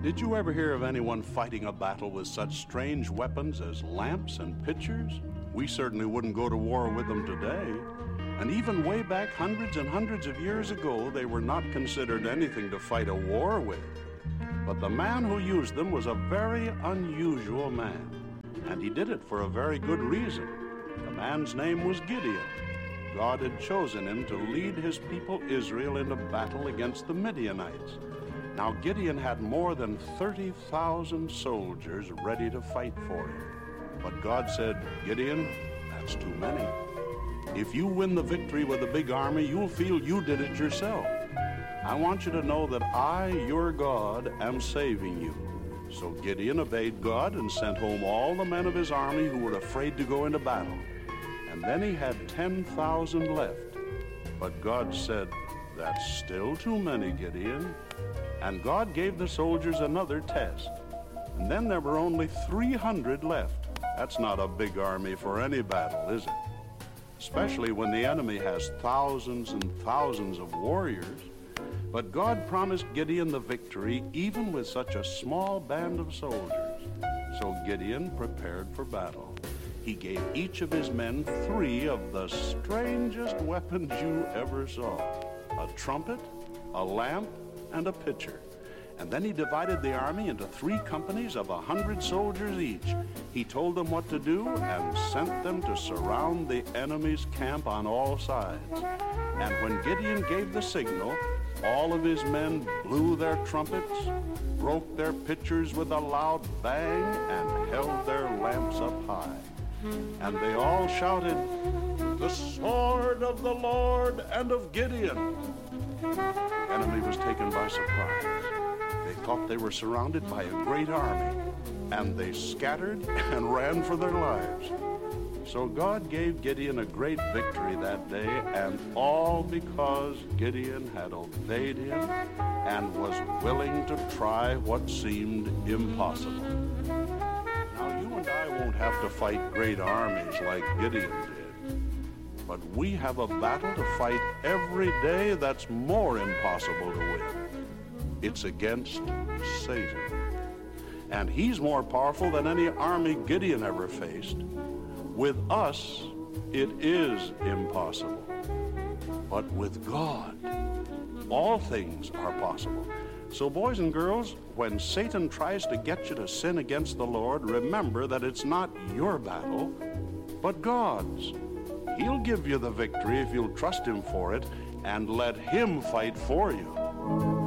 Did you ever hear of anyone fighting a battle with such strange weapons as lamps and pitchers? We certainly wouldn't go to war with them today. And even way back hundreds and hundreds of years ago, they were not considered anything to fight a war with. But the man who used them was a very unusual man, and he did it for a very good reason. The man's name was Gideon. God had chosen him to lead his people Israel into battle against the Midianites. Now Gideon had more than 30,000 soldiers ready to fight for him. But God said, "Gideon, that's too many. If you win the victory with a big army, you'll feel you did it yourself. I want you to know that I, your God, am saving you." So Gideon obeyed God and sent home all the men of his army who were afraid to go into battle. And then he had 10,000 left. But God said, "That's still too many, Gideon." And God gave the soldiers another test. And then there were only 300 left. That's not a big army for any battle, is it? Especially when the enemy has thousands and thousands of warriors. But God promised Gideon the victory even with such a small band of soldiers. So Gideon prepared for battle. He gave each of his men 3 of the strangest weapons you ever saw: a trumpet, a lamp, and a pitcher. And then he divided the army into 3 companies of 100 soldiers each. He told them what to do and sent them to surround the enemy's camp on all sides. And when Gideon gave the signal, all of his men blew their trumpets, broke their pitchers with a loud bang, and held their lamps up high. And they all shouted, "The sword of the Lord and of Gideon!" The enemy was taken by surprise. They thought they were surrounded by a great army, and they scattered and ran for their lives. So God gave Gideon a great victory that day, and all because Gideon had obeyed him and was willing to try what seemed impossible. Now, you and I won't have to fight great armies like Gideon did. But we have a battle to fight every day that's more impossible to win. It's against Satan. And he's more powerful than any army Gideon ever faced. With us, it is impossible. But with God, all things are possible. So boys and girls, when Satan tries to get you to sin against the Lord, remember that it's not your battle, but God's. He'll give you the victory if you'll trust him for it and let him fight for you.